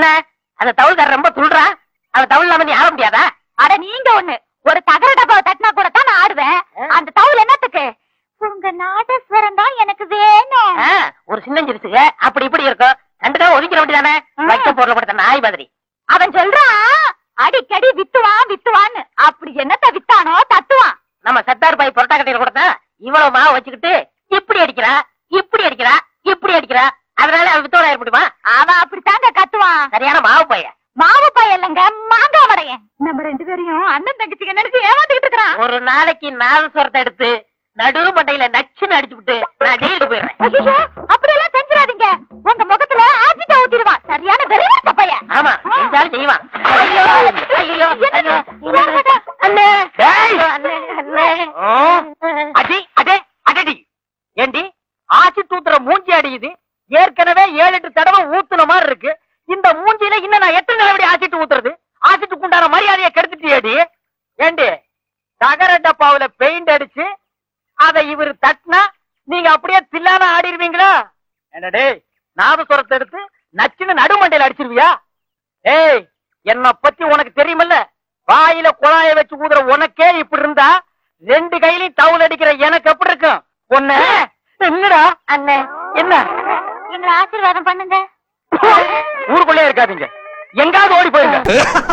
என்ன அந்த தவுள்காரர் ரொம்ப துள்றா? அந்த தவுள் இல்லாம நீ ஆட முடியாதா? அட நீங்க ஒண்ணு, ஒரு தகர டப்பாவை தட்டினா கூட தான் நான் ஆடுவேன். அந்த தவுள் என்னத்துக்கு? உங்க நாதஸ்வரம் தான் எனக்கு வேணும். ஒரு சின்னஞ்சிருச்சுங்க அப்படி இப்படி இருக்கும். ரெண்டுக்காக ஒதுக்கிற வேண்டியதானே? வைக்க பொருளை கொடுத்த நாய் மாதிரி. அவன் சொல்றான் அடிக்கடி வித்துவான் வித்துவான்னு. அப்படி என்னத்த வித்தானோ தத்துவான். நம்ம சத்தார் பாய் பொரோட்டா கட்டையில கொடுத்தா இவ்வளவு மாவு வச்சுக்கிட்டு இப்படி அடிக்கிறா இப்படி அடிக்கிறா இப்படி அடிக்கிறா. அதனால அவன் வித்தோட ஏற்படுமா? அவன் அப்படித்தாங்க கத்துவான். சரியான மாவு பைய. மாவு பைய இல்லங்க, மாங்காய் வரையன். நம்ம ரெண்டு பேரையும் அண்ணன் தங்கச்சிங்க நினைச்சு ஏமாத்திக்கிட்டு இருக்கிறான். ஒரு நாளைக்கு நாதஸ்வரத்தை எடுத்து நடு மண்டையில நச்சுன்னு அடிச்சு விட்டு நான் ஜெயிலுக்கு போயிடுறேன். அப்படியெல்லாம் செஞ்சிடாதீங்க. உங்க முகத்துல ஆஜிட்ட ஊத்திடுவான். சரியான வெறிவட்ட பையன். ஆமா, செஞ்சாலும் செய்வான். ஏண்டி ஆச்சி தூத்துற மூஞ்சி அடிக்குது? ஏற்கனவே 7-8 தடவை ஊத்துன மாதிரி இருக்கு. இந்த மூஞ்சியில இன்னும் நான் எத்தனை நிலவடி ஆச்சிட்டு ஊத்துறது? ஆச்சிட்டுக்கு உண்டான மரியாதையை கெடுத்துட்டியடி. ஏண்டி தகர டப்பாவுல பெயிண்ட் அடிச்சு அதை இவரு தட்டினா நீங்க அப்படியே தில்லான ஆடிடுவீங்களா? என்னடே நாதஸ்வரத்தை எடுத்து நச்சுன்னு நடுமண்டையில அடிச்சிருவியா? ஏய், என்ன பத்தி உனக்கு தெரியுமில்ல? வாயில குழாய வச்சு ஊதுற உனக்கே இப்படி இருந்தா 2 கையிலையும் தவுல் அடிக்கிற எனக்கு எப்படி இருக்கும்? பொண்ணு என்னடா அண்ணே, என்ன எங்களை ஆசீர்வாதம் பண்ணுங்க. ஊருக்குள்ளே இருக்காதீங்க, எங்காவது ஓடி போயிருங்க.